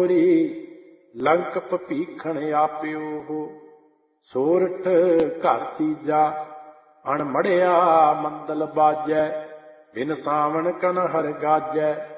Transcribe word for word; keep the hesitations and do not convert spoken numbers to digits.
ਦੋਹਰੀ ਲੰਕ ਭਪੀਖਣ ਆਪਿਓ ਹੋ। ਸੋਰਠ ਘਰ ਤੀਜਾ ਅਣਮੜਿਆ ਮੰਦਲ ਬਾਜੈ, ਬਿਨ ਸਾਵਣ ਕਨ ਹਰ ਗਾਜੈ।